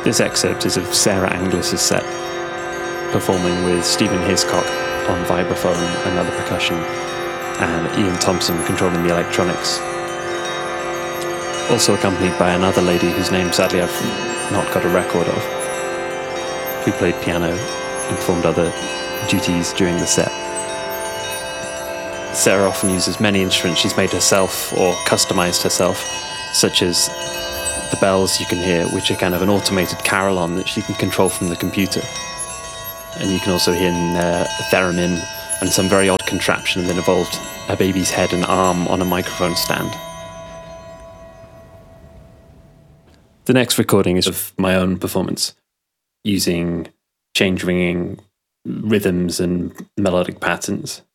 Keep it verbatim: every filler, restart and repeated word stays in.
This excerpt is of Sarah Anglis' set, performing with Stephen Hiscock on vibraphone and other percussion, and Ian Thompson controlling the electronics. Also accompanied by another lady whose name sadly I've not got a record of, who played piano and performed other duties during the set. Sarah often uses many instruments she's made herself or customized herself, such as the bells you can hear, which are kind of an automated carillon that she can control from the computer. And you can also hear uh, a theremin and some very odd contraption that involved a baby's head and arm on a microphone stand. The next recording is of my own performance, using change ringing rhythms and melodic patterns.